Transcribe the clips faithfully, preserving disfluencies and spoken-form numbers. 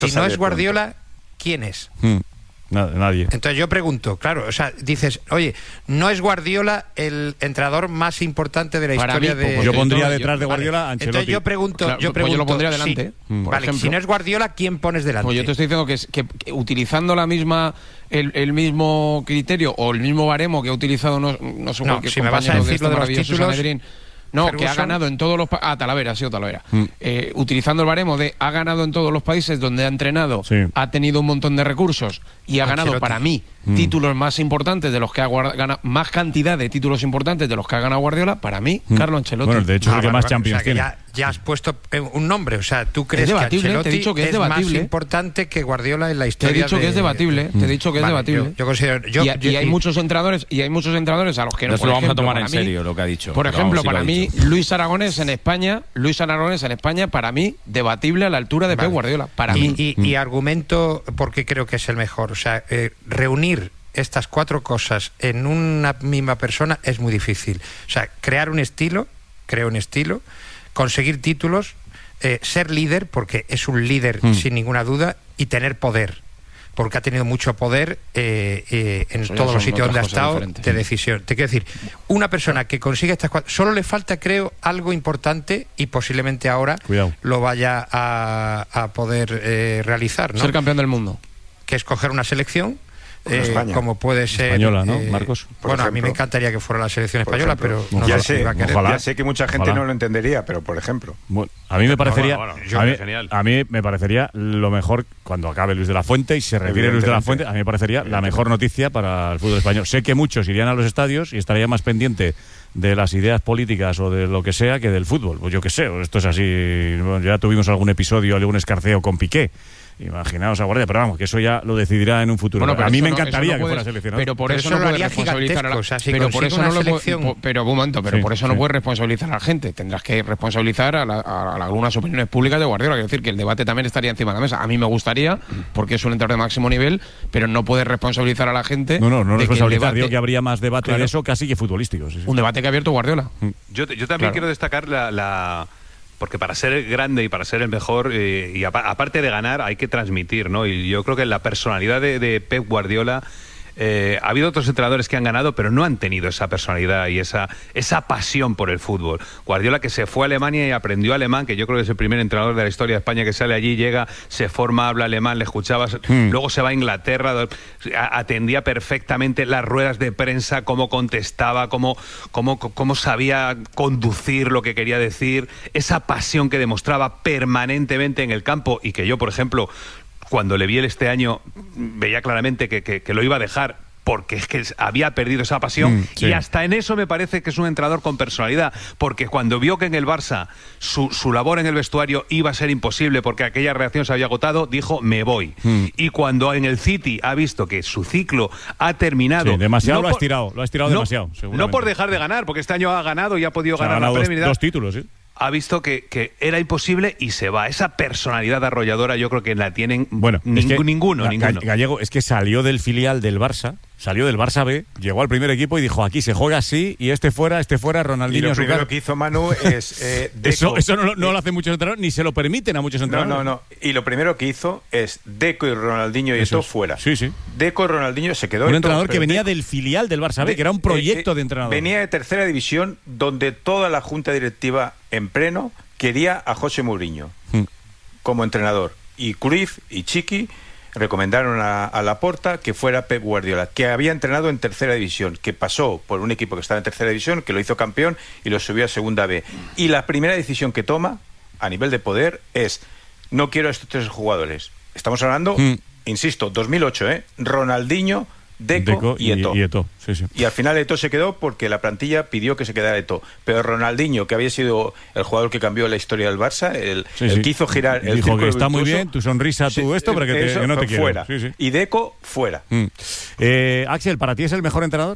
Si no es Guardiola, ¿quién es? Hmm. Nadie. Entonces yo pregunto, claro, o sea, dices, oye, ¿no es Guardiola el entrenador más importante de la Para historia mí, de...? Pues yo pondría detrás de Vale. Guardiola a Ancelotti. Entonces yo pregunto, Claro, yo pues pregunto, yo lo pondría sí. delante, por Vale, ejemplo. si no es Guardiola, ¿quién pones delante? Pues yo te estoy diciendo que, es, que, que utilizando la misma el, el mismo criterio o el mismo baremo que ha utilizado no, no sé No, cualquier si me vas a compañero de decir este lo de los maravilloso títulos, Sanedrín. No, Ferguson. que ha ganado en todos los países. Ah, Talavera, ha sido Talavera. Mm. Eh, utilizando el baremo de ha ganado en todos los países donde ha entrenado, Sí. ha tenido un montón de recursos y ha ganado, Ancelotti. para mí, Mm. títulos más importantes de los que ha ganado, más cantidad de títulos importantes de los que ha ganado Guardiola, para mí, Mm. Carlo Ancelotti. Bueno, de hecho es Ah, el que vale, más vale, Champions o sea, que tiene. ya, ya has puesto eh, un nombre, o sea, ¿tú crees debatible, que te he Ancelotti dicho que es es más debatible. importante que Guardiola en la Te he historia dicho de... que es debatible, te he dicho que es Vale, debatible. Yo, yo considero... Yo, y, yo- y hay muchos entrenadores y hay muchos entrenadores a los que no, No se por lo vamos a ejemplo, tomar para en mí- serio lo que ha dicho. Por pero ejemplo, vamos, sí lo para ha mí, dicho. Luis Aragonés en España, Luis Aragonés en España, para mí, debatible a la altura de Vale. Pep Guardiola. Para y, mí. y, y argumento porque creo que es el mejor. O sea, eh, reunir estas cuatro cosas en una misma persona es muy difícil. O sea, crear un estilo, crear un estilo, conseguir títulos, eh, ser líder, porque es un líder Mm. sin ninguna duda, y tener poder. Porque ha tenido mucho poder eh, eh, en Eso ya todos los son sitios donde ha otras cosas estado diferentes. de decisión. Te quiero decir, una persona que consigue estas cuatro, solo le falta, creo, algo importante y posiblemente ahora Cuidado. lo vaya a, a poder eh, realizar, ¿no? Ser campeón del mundo. Que escoger una selección, Como eh, España. como puede ser... Española, ¿no, eh, Marcos? Por Bueno, a mí ejemplo. me encantaría que fuera la selección Por española, ejemplo. pero no ya sé si sé, va a querer. ojalá. ya sé que mucha gente Ojalá. no lo entendería, pero por ejemplo. Bueno, a mí me parecería, bueno, bueno, yo a, mí, creo genial. a mí me parecería lo mejor cuando acabe Luis de la Fuente y se retire Luis de la Evidentemente. Fuente. A mí me parecería la mejor noticia para el fútbol español. Sé que muchos irían a los estadios y estaría más pendiente de las ideas políticas o de lo que sea que del fútbol. Pues yo qué sé, esto es así. Bueno, ya tuvimos algún episodio, algún escarceo con Piqué. Imaginaos a Guardiola, pero vamos, que eso ya lo decidirá en un futuro. Bueno, pero a mí eso me no- encantaría eso no que fuera puedes- seleccionado. Pero por Pero eso eso no lo puedes haría responsabilizar a la gigantesco, o sea, si pero por consigue eso una no lo pu- selección- po- pero un momento, pero Sí, por eso sí. no puedes responsabilizar a la gente. Tendrás que responsabilizar a, la- a la- algunas opiniones públicas de Guardiola. Quiero decir que el debate también estaría encima de la mesa. A mí me gustaría, porque es un entrenador de máximo nivel, pero no puedes responsabilizar a la gente. No, no, no de que el responsabilizar. debate- Digo que habría más debate Claro. de eso casi que futbolístico. Sí, sí. Un debate que ha abierto Guardiola. Yo, yo también Claro. quiero destacar la, la- porque para ser grande y para ser el mejor, eh, y apa- aparte de ganar, hay que transmitir, ¿no? Y yo creo que la personalidad de, de Pep Guardiola... Eh, ha habido otros entrenadores que han ganado, pero no han tenido esa personalidad y esa, esa pasión por el fútbol. Guardiola, que se fue a Alemania y aprendió alemán, que yo creo que es el primer entrenador de la historia de España que sale allí, llega, se forma, habla alemán, le escuchabas, Hmm. luego se va a Inglaterra, do- a- atendía perfectamente las ruedas de prensa, cómo contestaba, cómo, cómo, cómo sabía conducir lo que quería decir, esa pasión que demostraba permanentemente en el campo y que yo, por ejemplo, cuando le vi el este año, veía claramente que, que, que lo iba a dejar porque es que había perdido esa pasión. Mm, sí. Y hasta en eso me parece que es un entrenador con personalidad, porque cuando vio que en el Barça su, su labor en el vestuario iba a ser imposible porque aquella reacción se había agotado, dijo, me voy. Mm. Y cuando en el City ha visto que su ciclo ha terminado... Sí, demasiado no lo has por- tirado, lo has tirado no- demasiado, No seguramente. por dejar de ganar, porque este año ha ganado y ha podido O sea, ha ganar la ganado dos, Premier. dos títulos, ¿sí? Ha visto que, que era imposible y se va. Esa personalidad arrolladora yo creo que la tienen Bueno, ning- es que ninguno, Ga- ninguno. Gallego es que salió del filial del Barça, salió del Barça B, llegó al primer equipo y dijo, aquí se juega así y este fuera, este fuera, Y Ronaldinho lo a su primero casa. que hizo Manu es eh, Deco. Eso, eso no, lo- no lo hacen muchos entrenadores, ni se lo permiten a muchos No, entrenadores. no, no. Y lo primero que hizo es Deco y Ronaldinho y Eso Eto'o es. fuera. Sí, sí. Deco y Ronaldinho se quedó. Un Eto'o, entrenador que pero venía Deco- del filial del Barça B, de- que era un proyecto eh, eh, de entrenador. Venía de tercera división, donde toda la junta directiva en pleno quería a José Mourinho Mm. como entrenador. Y Cruyff y Chiqui recomendaron a, a Laporta que fuera Pep Guardiola, que había entrenado en tercera división, que pasó por un equipo que estaba en tercera división, que lo hizo campeón y lo subió a segunda B. Y la primera decisión que toma a nivel de poder es: no quiero a estos tres jugadores. Estamos hablando, Mm. insisto, dos mil ocho, ¿eh? Ronaldinho, Deco, Deco y Eto'o. y Eto'o, sí, sí. Y al final Eto'o se quedó porque la plantilla pidió que se quedara Eto'o. Pero Ronaldinho, que había sido el jugador que cambió la historia del Barça, el, Sí, el sí. que hizo girar el Dijo círculo que está muy virtuoso, bien, tu sonrisa, tu sí, esto, pero que, te- eso que no te fue quiero. fuera. Sí, sí. Y Deco, fuera. Mm. Eh, Axel, ¿para ti es el mejor entrenador?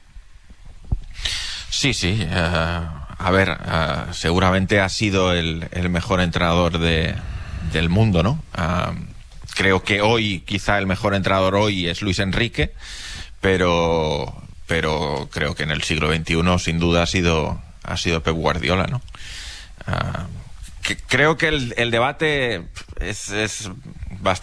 Sí, sí. eh, a ver, eh, seguramente ha sido el, el mejor entrenador de, del mundo, ¿no? Ah, creo que hoy, quizá el mejor entrenador hoy es Luis Enrique, pero, pero creo que en el siglo veintiuno sin duda ha sido, ha sido Pep Guardiola, ¿no? Ah, que- creo que el, el debate es, es